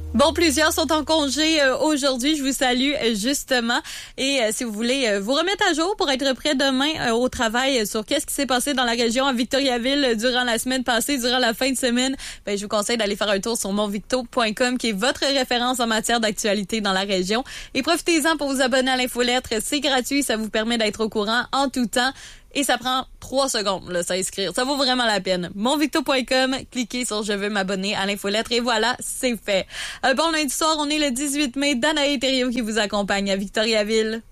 Bon, plusieurs sont en congé aujourd'hui. Je vous salue justement. Et si vous voulez vous remettre à jour pour être prêt demain au travail sur qu'est-ce qui s'est passé dans la région à Victoriaville durant la semaine passée, durant la fin de semaine, je vous conseille d'aller faire un tour sur monvicto.com qui est votre référence en matière d'actualité dans la région. Et profitez-en pour vous abonner à l'infolettre. C'est gratuit, ça vous permet d'être au courant en tout temps. Et ça prend 3 secondes, là, s'inscrire. Ça vaut vraiment la peine. Monvicto.com, cliquez sur « Je veux m'abonner » à l'infolettre et voilà, c'est fait. Bon lundi soir, on est le 18 mai. Danae Thériault qui vous accompagne à Victoriaville.